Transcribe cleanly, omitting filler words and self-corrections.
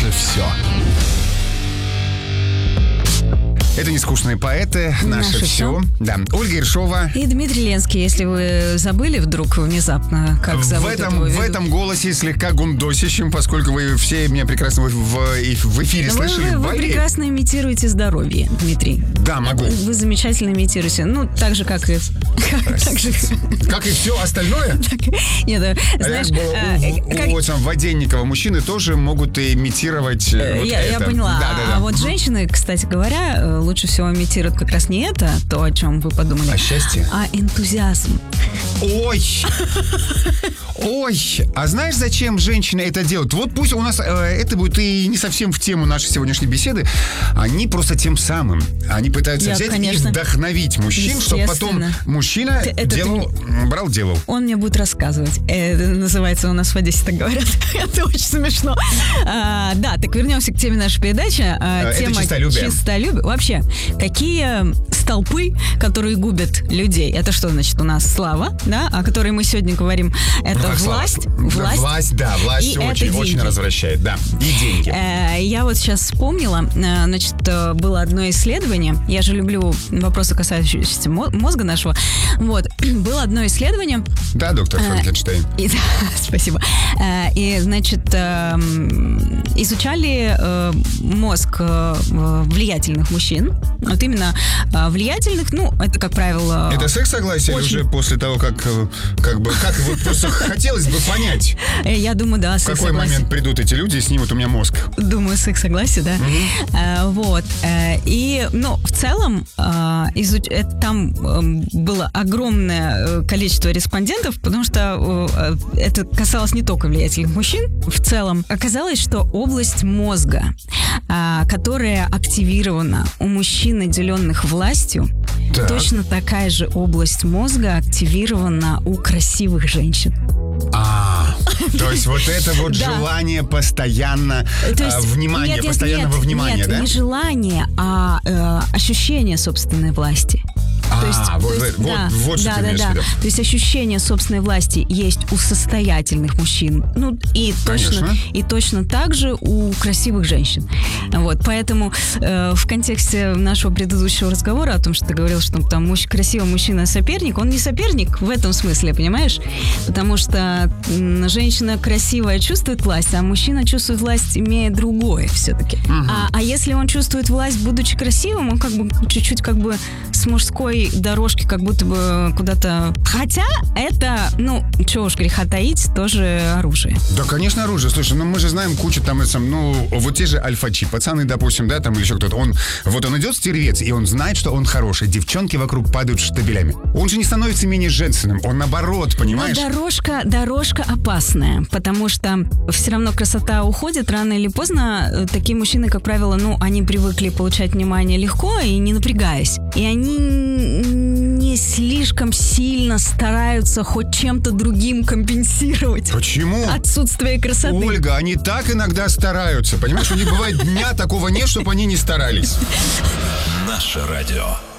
наше все. Это «Нескучные поэты», наше все. Да. Ольга Ершова. И Дмитрий Ленский, если вы забыли вдруг внезапно, как зовут в этом голосе слегка гундосящим, поскольку вы все меня прекрасно в эфире слышали. Вы прекрасно имитируете здоровье, Дмитрий. Да, могу. Вы замечательно имитируете. Ну, так же, как и... Как и все остальное? Нет, знаешь... У Воденникова мужчины тоже могут имитировать Я поняла. А вот женщины, кстати говоря, лучше всего имитируют как раз не это, то, о чем вы подумали. А счастье? А энтузиазм. Ой! А знаешь, зачем женщины это делают? Вот пусть у нас это будет и не совсем в тему нашей сегодняшней беседы. Они просто тем самым, они пытаются взять и вдохновить мужчин, чтобы потом мужчина делал. Он мне будет рассказывать. Это называется у нас в Одессе, так говорят. Это очень смешно. Да, так вернемся к теме нашей передачи. Тема чистолюбия. Вообще, какие столпы, которые губят людей? Это что значит у нас? Слава, да, о которой мы сегодня говорим. Это власть. Власть очень развращает, да. И деньги. Я вот сейчас вспомнила, значит, было одно исследование. Я же люблю вопросы, касающиеся мозга нашего. Вот, было одно исследование. Да, доктор Франкенштейн. Спасибо. И, значит, изучали мозг влиятельных мужчин. Вот именно влиятельных, ну, это, как правило... Это секс-согласие или уже после того, как вы просто хотелось бы понять? Я думаю, да, секс-согласие. В какой момент придут эти люди и снимут у меня мозг? Думаю, секс-согласие, да. Вот. И, ну, в целом, там было огромное количество респондентов, потому что это касалось не только влиятельных мужчин. В целом, оказалось, что область мозга, которая активирована у мужчин, наделенных властью, точно такая же область мозга активирована у красивых женщин. То есть вот это вот желание постоянно внимания, постоянного внимания, да? Нет, не желание, а ощущение собственной власти. Вот что ты имеешь в виду. То есть ощущение собственной власти есть у состоятельных мужчин. Ну, и точно так же у красивых женщин. Вот, поэтому в контексте нашего предыдущего разговора о том, что ты говорил, что там красивый мужчина соперник, он не соперник в этом смысле, понимаешь? Потому что женщина красивая чувствует власть, а мужчина чувствует власть, имея другое все-таки. А если он чувствует власть, будучи красивым, он как бы чуть-чуть как бы с мужской дорожки как будто бы куда-то... Хотя это, ну, чего уж греха таить, тоже оружие. Да, конечно, оружие. Слушай, ну мы же знаем кучу там, вот те же альфачи, пацаны, допустим, да, там или еще кто-то. Он идет стервец, и он знает, что он хороший. Девчонки вокруг падают штабелями. Он же не становится менее женственным. Он наоборот, понимаешь? Но дорожка опасная, потому что все равно красота уходит рано или поздно. Такие мужчины, как правило, они привыкли получать внимание легко и не напрягаясь. И они не слишком сильно стараются хоть чем-то другим компенсировать. Почему? Отсутствие красоты. Ольга, они так иногда стараются. Понимаешь, у них бывает дня такого нет, чтобы они не старались. Наше радио.